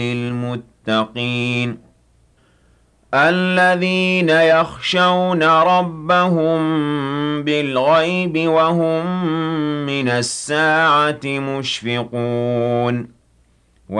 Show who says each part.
Speaker 1: للمتقين الذين يخشون ربهم بالغيب وهم من الساعة مشفقون